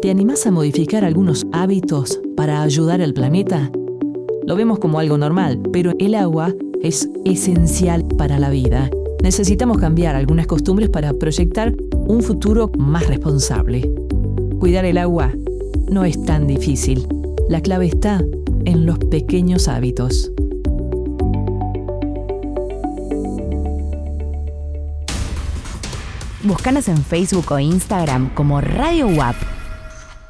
¿Te animás a modificar algunos hábitos para ayudar al planeta? Lo vemos como algo normal, pero el agua es esencial para la vida. Necesitamos cambiar algunas costumbres para proyectar un futuro más responsable. Cuidar el agua no es tan difícil. La clave está en los pequeños hábitos. Búscanos en Facebook o Instagram como Radio UAP.